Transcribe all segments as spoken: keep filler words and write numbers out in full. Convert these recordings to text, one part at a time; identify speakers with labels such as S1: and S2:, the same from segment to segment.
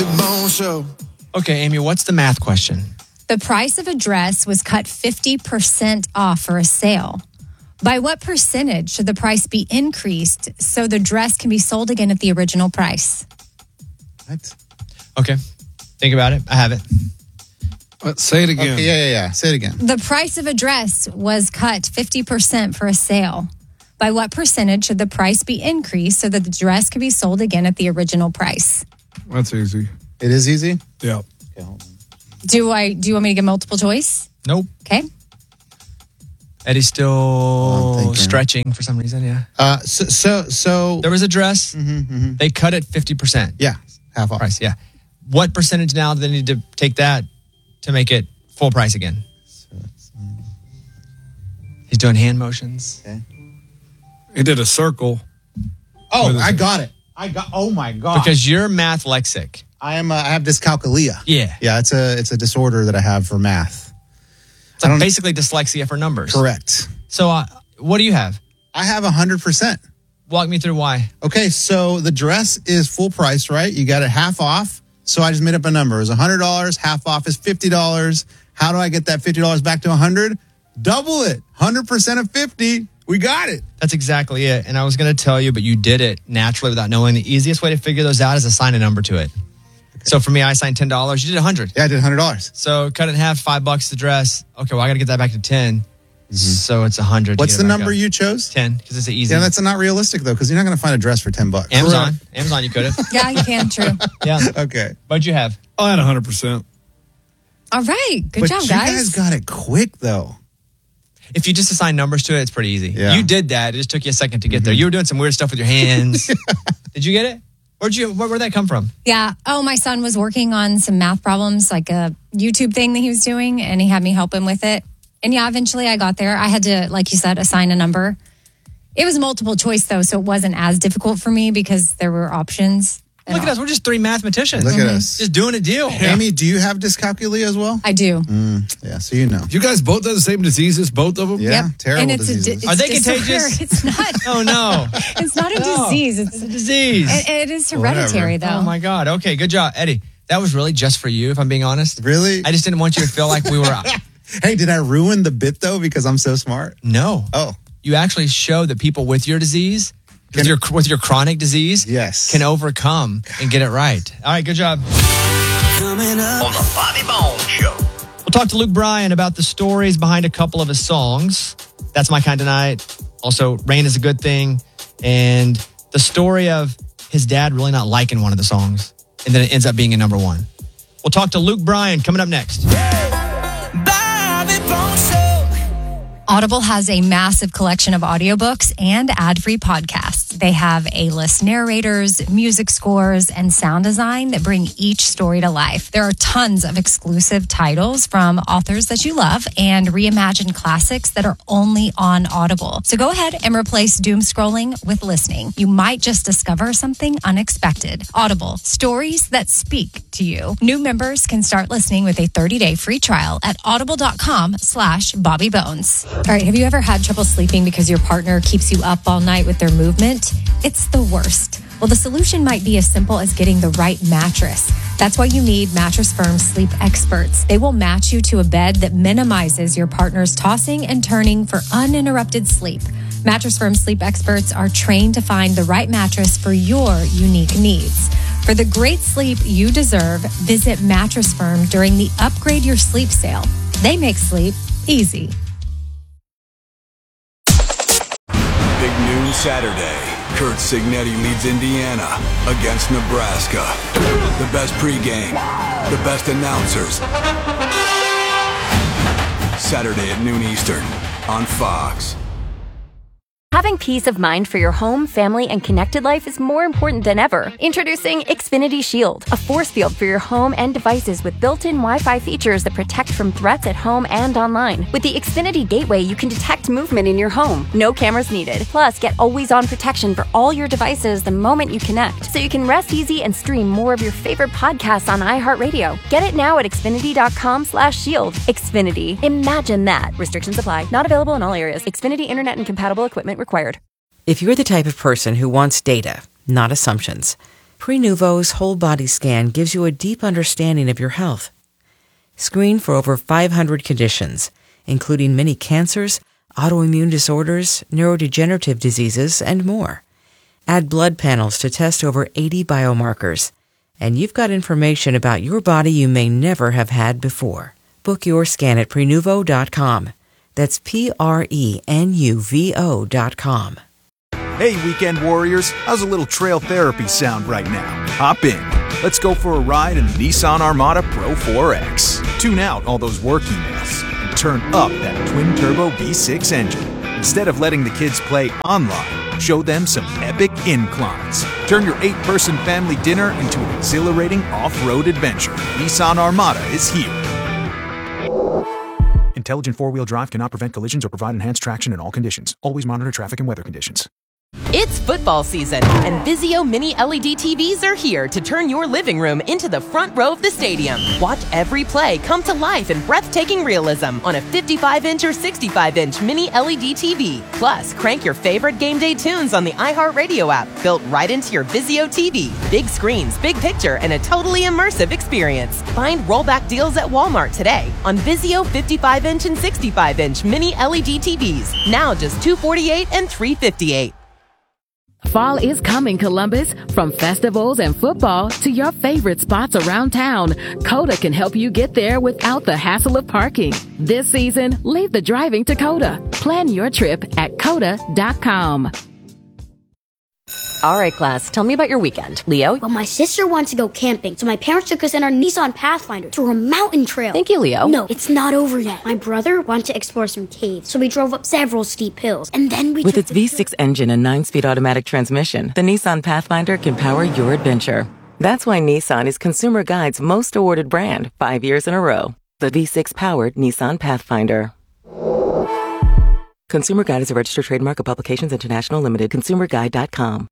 S1: Bobby Bones Show.
S2: Okay, Amy, what's the math question?
S3: The price of a dress was cut fifty percent off for a sale. By what percentage should the price be increased so the dress can be sold again at the original price?
S4: What?
S2: Okay, think about it. I have it.
S5: What? Say it again.
S4: Okay, yeah, yeah, yeah. Say it again.
S3: The price of a dress was cut fifty percent for a sale. By what percentage should the price be increased so that the dress can be sold again at the original price?
S5: That's easy.
S4: It is easy?
S5: Yeah.
S4: Okay, hold on.
S3: Do I? Do you want me to get multiple choice?
S2: Nope.
S3: Okay.
S2: Eddie's still
S4: thinking.
S2: stretching for some reason, yeah.
S4: Uh, so, so, so
S2: There was a dress.
S4: mm-hmm, mm-hmm.
S2: They cut it fifty percent.
S4: Yeah, half off.
S2: Price, yeah. What percentage now do they need to take that to make it full price again?
S4: So it's, uh,
S2: He's doing hand motions.
S4: okay.
S5: He did a circle.
S4: Oh,
S5: What is
S4: I
S5: it?
S4: got it. I got. Oh my god!
S2: Because you're math lexic.
S4: I am. Uh, I have dyscalculia.
S2: Yeah.
S4: Yeah, it's a it's a disorder that I have for math.
S2: It's like basically dyslexia for numbers.
S4: Correct.
S2: So uh, what do you have?
S4: I have a hundred percent.
S2: Walk me through why.
S4: Okay, so the dress is full price, right? You got it half off. So I just made up a number. It was a hundred dollars. Half off is fifty dollars. How do I get that fifty dollars back to a hundred? Double it. Hundred percent of fifty. We got it.
S2: That's exactly it. And I was going to tell you, but you did it naturally without knowing. The easiest way to figure those out is assign a number to it. Okay. So for me, I assigned ten dollars. You did one hundred.
S4: Yeah, I did one hundred dollars.
S2: So cut it in half, five bucks the dress. Okay, well, I got to get that back to ten. Mm-hmm. So it's one hundred.
S4: What's the number you chose?
S2: ten, because it's easy.
S4: Yeah, that's not realistic, though, because you're not going to find a dress for ten bucks.
S2: Amazon. Right. Amazon, you could have.
S3: Yeah, you can. True.
S2: Yeah.
S4: Okay.
S2: What'd you have?
S5: I had one hundred percent.
S3: All right. Good
S4: but
S3: job,
S4: you
S3: guys.
S4: guys got it quick, though.
S2: If you just assign numbers to it, it's pretty easy.
S4: Yeah.
S2: You did that. It just took you a second to get mm-hmm. there. You were doing some weird stuff with your hands. Yeah. Did you get it? Where'd you? Where, where'd that come from?
S3: Yeah. Oh, my son was working on some math problems, like a YouTube thing that he was doing, and he had me help him with it. And yeah, eventually I got there. I had to, like you said, assign a number. It was multiple choice, though, so it wasn't as difficult for me because there were options.
S2: Look at us. We're just three mathematicians.
S4: Look
S2: mm-hmm.
S4: at us.
S2: Just doing a deal.
S4: Yeah. Amy, do you have dyscalculia as well?
S3: I do.
S4: Mm, yeah, so you know.
S5: You guys both have the same diseases, both of them?
S4: Yeah,
S3: yep.
S4: terrible
S3: and it's
S4: diseases.
S3: A, it's
S2: Are they
S3: disorder.
S2: contagious?
S3: It's not.
S2: Oh, no.
S3: It's not a
S2: no.
S3: disease. It's,
S2: it's a disease.
S3: It, it is hereditary,
S4: Whatever.
S3: though.
S2: Oh, my God. Okay, good job. Eddie, that was really just for you, if I'm being honest.
S4: Really?
S2: I just didn't want you to feel like we were...
S4: Hey, did I ruin the bit, though, because I'm so smart?
S2: No.
S4: Oh.
S2: You actually show that people with your disease... With your, with your chronic disease,
S4: yes,
S2: can overcome and get it right. All right, good job.
S1: Coming up on the Bobby Bones Show.
S2: We'll talk to Luke Bryan about the stories behind a couple of his songs. That's My Kind of Night. Also, Rain is a Good Thing. And the story of his dad really not liking one of the songs. And then it ends up being a number one. We'll talk to Luke Bryan coming up next.
S1: Bobby Bones Show.
S3: Audible has a massive collection of audiobooks and ad-free podcasts. They have A-list narrators, music scores, and sound design that bring each story to life. There are tons of exclusive titles from authors that you love and reimagined classics that are only on Audible. So go ahead and replace doom scrolling with listening. You might just discover something unexpected. Audible, stories that speak to you. New members can start listening with a thirty-day free trial at audible.com slash Bobby Bones. All right, have you ever had trouble sleeping because your partner keeps you up all night with their movement? It's the worst. Well, the solution might be as simple as getting the right mattress. That's why you need Mattress Firm's sleep experts. They will match you to a bed that minimizes your partner's tossing and turning for uninterrupted sleep. Mattress Firm sleep experts are trained to find the right mattress for your unique needs. For the great sleep you deserve, visit Mattress Firm during the Upgrade Your Sleep sale. They make sleep easy.
S6: Big noon Saturday. Kurt Signetti leads Indiana against Nebraska. The best pregame, the best announcers. Saturday at noon Eastern on Fox.
S7: Having peace of mind for your home, family, and connected life is more important than ever. Introducing Xfinity Shield, a force field for your home and devices with built-in Wi-Fi features that protect from threats at home and online. With the Xfinity Gateway, you can detect movement in your home. No cameras needed. Plus, get always-on protection for all your devices the moment you connect, so you can rest easy and stream more of your favorite podcasts on iHeartRadio. Get it now at Xfinity.com slash shield. Xfinity. Imagine that. Restrictions apply. Not available in all areas. Xfinity Internet and compatible equipment required.
S8: If you're the type of person who wants data, not assumptions, Prenuvo's whole body scan gives you a deep understanding of your health. Screen for over five hundred conditions, including many cancers, autoimmune disorders, neurodegenerative diseases, and more. Add blood panels to test over eighty biomarkers, and you've got information about your body you may never have had before. Book your scan at Prenuvo dot com. That's P R E N U V O dot com.
S9: Hey, weekend warriors, how's a little trail therapy sound right now? Hop in. Let's go for a ride in the Nissan Armada Pro four X. Tune out all those work emails and turn up that twin-turbo V six engine. Instead of letting the kids play online, show them some epic inclines. Turn your eight-person family dinner into an exhilarating off-road adventure. Nissan Armada is here. Intelligent four-wheel drive cannot prevent collisions or provide enhanced traction in all conditions. Always monitor traffic and weather conditions.
S10: It's football season, and Vizio Mini L E D T Vs are here to turn your living room into the front row of the stadium. Watch every play come to life in breathtaking realism on a fifty-five inch or sixty-five inch Mini L E D T V. Plus, crank your favorite game day tunes on the iHeartRadio app, built right into your Vizio T V. Big screens, big picture, and a totally immersive experience. Find rollback deals at Walmart today on Vizio fifty-five inch and sixty-five inch Mini L E D T Vs. Now just two hundred forty-eight dollars and three hundred fifty-eight dollars.
S11: Fall is coming, Columbus. From festivals and football to your favorite spots around town, Coda can help you get there without the hassle of parking. This season, leave the driving to Coda. Plan your trip at coda dot com.
S7: All right, class, tell me about your weekend. Leo?
S12: Well, my sister wants to go camping, so my parents took us in our Nissan Pathfinder to a mountain trail.
S7: Thank you, Leo.
S12: No, it's not over yet. My brother wanted to explore some caves, so we drove up several steep hills, and then we
S8: With
S12: took
S8: its V six engine and nine-speed automatic transmission, the Nissan Pathfinder can power your adventure. That's why Nissan is Consumer Guide's most awarded brand five years in a row. The V six-powered Nissan Pathfinder. Consumer Guide is a registered trademark of Publications International Limited. consumer guide dot com.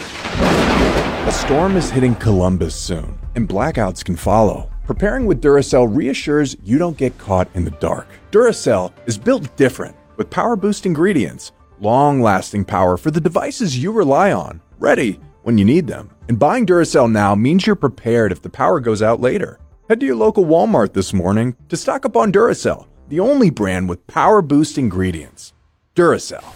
S13: A storm is hitting Columbus soon, and blackouts can follow. Preparing with Duracell reassures you don't get caught in the dark. Duracell is built different, with power-boost ingredients, long-lasting power for the devices you rely on, ready when you need them. And buying Duracell now means you're prepared if the power goes out later. Head to your local Walmart this morning to stock up on Duracell, the only brand with power-boost ingredients. Duracell.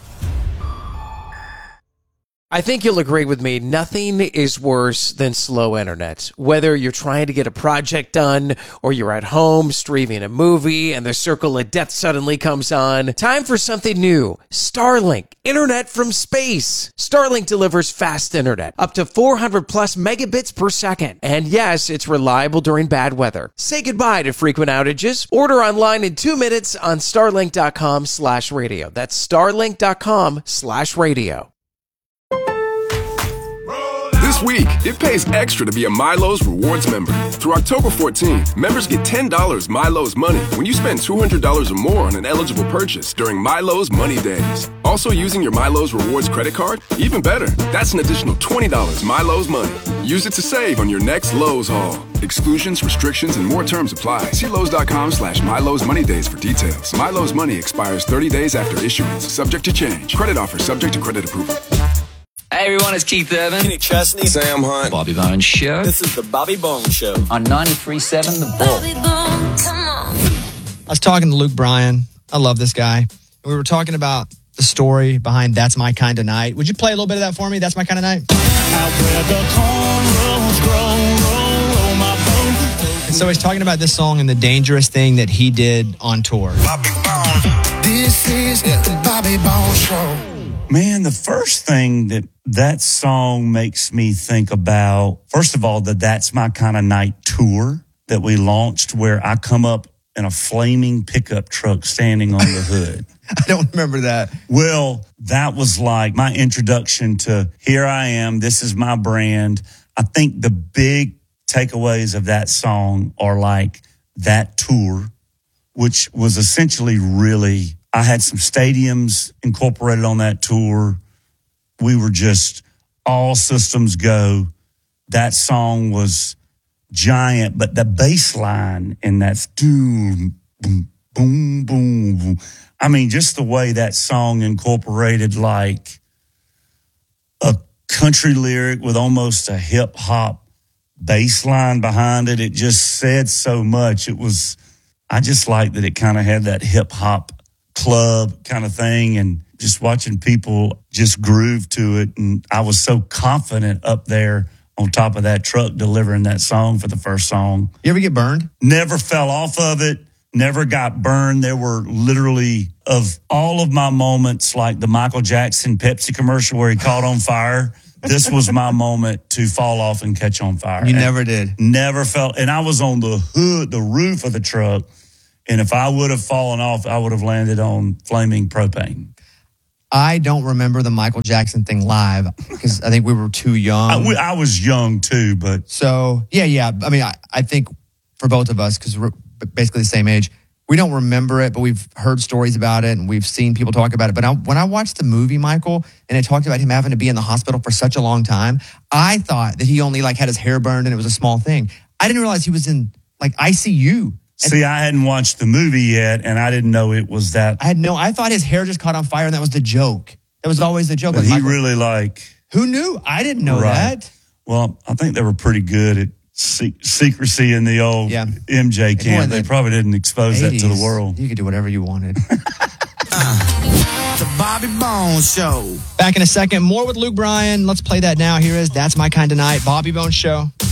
S14: I think you'll agree with me, nothing is worse than slow internet. Whether you're trying to get a project done or you're at home streaming a movie and the circle of death suddenly comes on, time for something new. Starlink, internet from space. Starlink delivers fast internet, up to four hundred plus megabits per second. And yes, it's reliable during bad weather. Say goodbye to frequent outages. Order online in two minutes on starlink dot com slash radio. That's starlink dot com slash radio.
S15: This week, it pays extra to be a Milo's Rewards member. Through October fourteenth, members get ten dollars Milo's Money when you spend two hundred dollars or more on an eligible purchase during Milo's Money Days. Also using your Milo's Rewards credit card? Even better, that's an additional twenty dollars Milo's Money. Use it to save on your next Lowe's haul. Exclusions, restrictions, and more terms apply. See Lowe's dot com slash Milo's Money Days for details. Milo's Money expires thirty days after issuance, subject to change. Credit offer subject to credit approval.
S1: Hey everyone, it's Keith Urban,
S16: Kenny Chesney, Sam Hunt,
S1: Bobby Bones Show.
S16: This is the Bobby Bones Show
S1: on ninety-three point seven The Bull.
S2: I was talking to Luke Bryan. I love this guy. We were talking about the story behind That's My Kind of Night. Would you play a little bit of that for me? That's My Kind of Night. And so he's talking about this song and the dangerous thing that he did on tour.
S17: Bobby Bones. This is the Bobby Bones Show. Man, the first thing that that song makes me think about, first of all, the That's My Kind of Night tour that we launched, where I come up in a flaming pickup truck standing on the hood.
S2: I don't remember that.
S17: Well, that was like my introduction to here I am. This is my brand. I think the big takeaways of that song are like that tour, which was essentially really, I had some stadiums incorporated on that tour. We were just all systems go. That song was giant, but the bass line in that boom, boom, boom, boom. I mean, just the way that song incorporated like a country lyric with almost a hip hop bass line behind it. It just said so much. It was, I just liked that it kind of had that hip hop club kind of thing, and just watching people just groove to it. And I was so confident up there on top of that truck delivering that song for the first song.
S2: You ever get burned?
S17: Never fell off of it. Never got burned. There were literally, of all of my moments, like the Michael Jackson Pepsi commercial where he caught on fire, this was my moment to fall off and catch on fire.
S2: You
S17: and
S2: never did?
S17: Never felt. And I was on the hood, the roof of the truck. And if I would have fallen off, I would have landed on flaming propane.
S2: I don't remember the Michael Jackson thing live because I think we were too young.
S17: I, we, I was young too, but.
S2: So, yeah, yeah. I mean, I, I think for both of us, because we're basically the same age, we don't remember it, but we've heard stories about it and we've seen people talk about it. But I, when I watched the movie, Michael, and it talked about him having to be in the hospital for such a long time, I thought that he only like had his hair burned and it was a small thing. I didn't realize he was in like I C U.
S17: See, I hadn't watched the movie yet, and I didn't know it was that.
S2: I had no, I thought his hair just caught on fire, and that was the joke. That was always the joke.
S17: But
S2: like
S17: he
S2: Michael,
S17: really like.
S2: Who knew? I didn't know
S17: right.
S2: that.
S17: Well, I think they were pretty good at se- secrecy in the old yeah. M J camp. They probably didn't expose eighties, that to the world.
S2: You could do whatever you wanted.
S1: uh, the Bobby Bones Show.
S2: Back in a second, more with Luke Bryan. Let's play that now. Here is That's My Kind of Night, Bobby Bones Show.